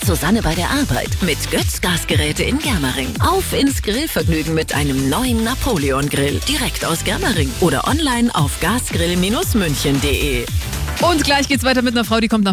Susanne bei der Arbeit mit Götz Gasgeräte in Germering. Auf ins Grillvergnügen mit einem neuen Napoleon-Grill. Direkt aus Germering oder online auf gasgrill-münchen.de. Und gleich geht's weiter mit einer Frau, die kommt nach